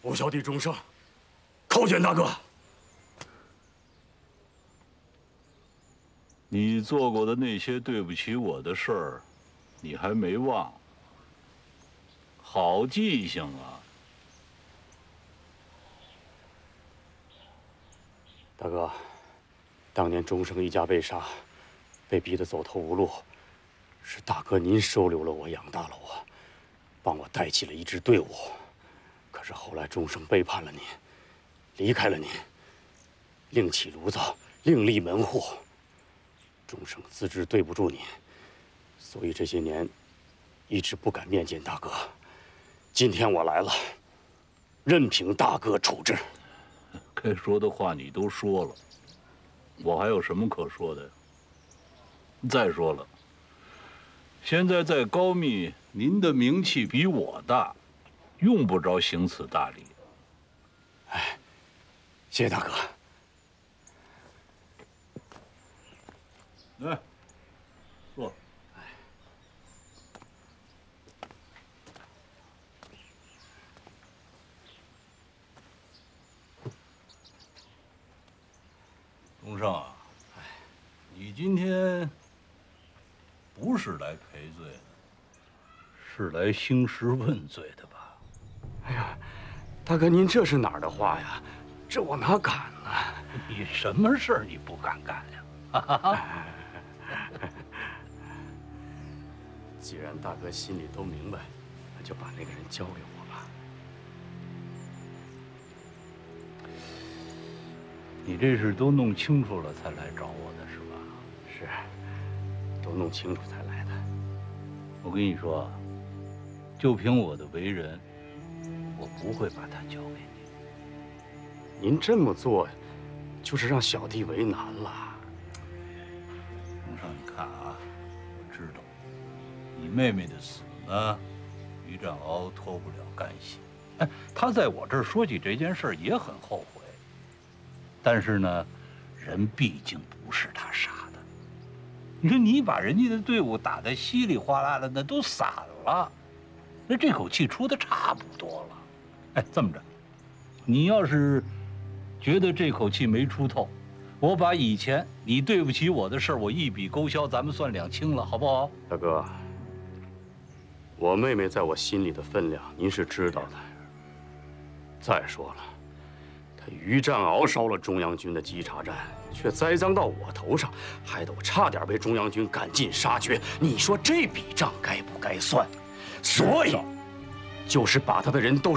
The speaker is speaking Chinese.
我小弟钟生，叩见大哥。 你做过的那些对不起我的事儿，你还没忘？好记性啊！ 大哥，当年钟生一家被杀，被逼得走投无路，是大哥您收留了我，养大了我，帮我带起了一支队伍。可是后来钟生背叛了您，离开了您，另起炉灶，另立门户。钟生自知对不住您，所以这些年一直不敢面见大哥。今天我来了，任凭大哥处置。 该说的话你都说了，我还有什么可说的？再说了，现在在高密，您的名气比我大，用不着行此大礼。 哎，谢谢大哥。 来，坐。钟生啊，你今天不是来赔罪的，是来兴师问罪的吧？ 哎呀，大哥，您这是哪儿的话呀？这我哪敢呢？ 你什么事儿你不敢干呀？ 既然大哥心里都明白，那就把那个人交给我吧。 你这是都弄清楚了才来找我的是吧？ 是，都弄清楚才来的。 我跟你说，就凭我的为人，我不会把他交给你。 您这么做，就是让小弟为难了。 钟生，你看啊，我知道，你妹妹的死呢，于占鳌脱不了干系。哎，他在我这儿说起这件事儿也很后悔。但是呢，人毕竟不是他杀的。你说你把人家的队伍打得稀里哗啦的，那都散了，那这口气出的差不多了。哎，这么着，你要是觉得这口气没出透，我把以前你对不起我的事儿，我一笔勾销，咱们算两清了，好不好？ 大哥，我妹妹在我心里的分量，您是知道的。再说了，他于占鳌烧了中央军的稽查站，却栽赃到我头上，害得我差点被中央军赶尽杀绝。你说这笔账该不该算？所以，就是把他的人都